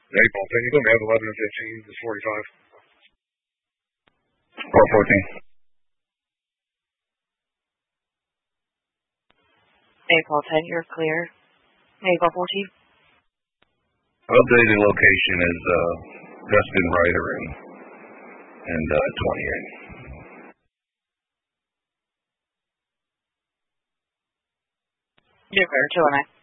April, can you go ahead 11:15 to 45? 414. April 10, you're clear. April 14. Updated location is Dustin Ryder and 28. You're clear, 209.